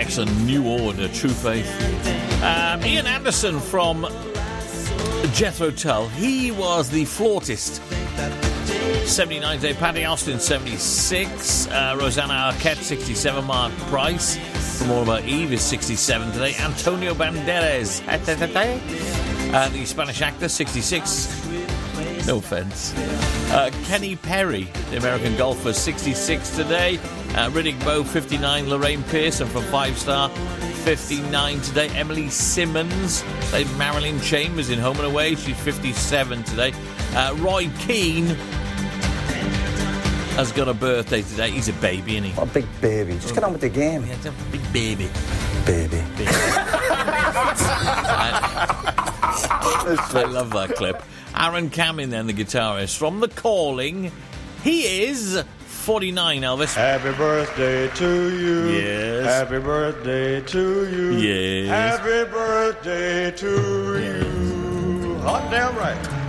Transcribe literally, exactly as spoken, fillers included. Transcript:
excellent New Order, True Faith. Um, Ian Anderson from Jethro Tull. He was the flautist. seventy-nine today. Paddy Austin, seventy-six. Uh, Rosanna Arquette, sixty-seven. Mark Price from All About Eve is sixty-seven today. Antonio Banderas, uh, the Spanish actor, sixty-six. No offence. Uh, Kenny Perry, the American golfer, sixty-six today. Uh, Riddick Bowe, fifty-nine. Lorraine Pearson from Five Star, fifty-nine today. Emily Simmons, played Marilyn Chambers in Home and Away. She's fifty-seven today. Uh, Roy Keane has got a birthday today. He's a baby, isn't he? What a big baby. Just get on with the game. Yeah, a big baby. Baby. baby. I, I love that clip. Aaron Camin, then, the guitarist from The Calling. He is forty-nine, Elvis. Happy birthday to you. Yes. Happy birthday to you. Yes. Happy birthday to yes. you. Hot damn right.